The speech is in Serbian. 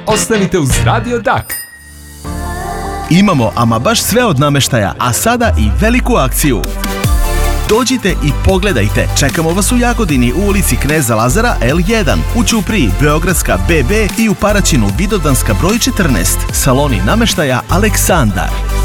ostanite uz Radio Dak. Imamo ama baš sve od namještaja, a sada i veliku akciju. Dođite i pogledajte. Čekamo vas u Jagodini u ulici Kneza Lazara L1, u Ćupriji Beogradska BB i u Paraćinu Vidovdanska broj 14. Saloni namještaja Aleksandar.